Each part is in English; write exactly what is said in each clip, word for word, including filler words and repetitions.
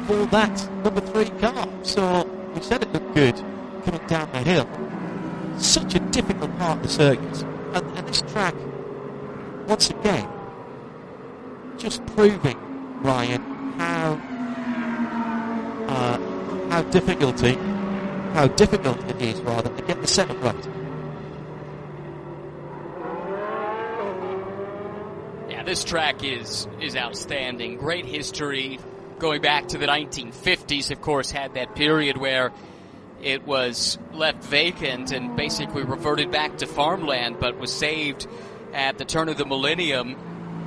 for that number three car. So we said it looked good coming down the hill. Such a difficult part of the circuit. And, and this track, once again, just proving, Ryan, how uh, how difficulty, how difficult it is, rather, to get the setup right. Yeah, this track is is outstanding. Great history, going back to the nineteen fifties. Of course, had that period where it was left vacant and basically reverted back to farmland, but was saved at the turn of the millennium.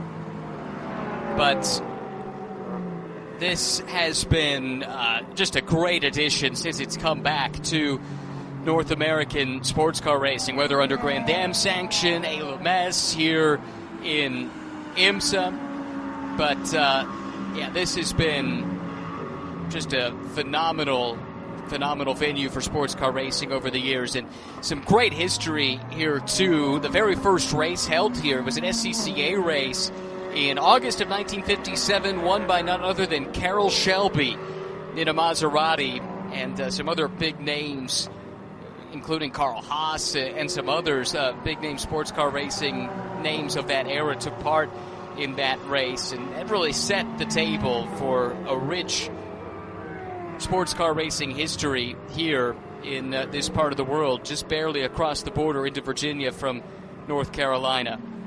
But this has been uh, just a great addition since it's come back to North American sports car racing, whether under Grand Am sanction, A L M S here in IMSA. But uh, yeah, this has been just a phenomenal, phenomenal venue for sports car racing over the years, and some great history here too. The very first race held here was an S C C A race in August of nineteen fifty-seven, won by none other than Carroll Shelby in a Maserati, and uh, some other big names, including Carl Haas and some others, uh, big name sports car racing names of that era took part in that race, and it really set the table for a rich sports car racing history here in uh, this part of the world, just barely across the border into Virginia from North Carolina.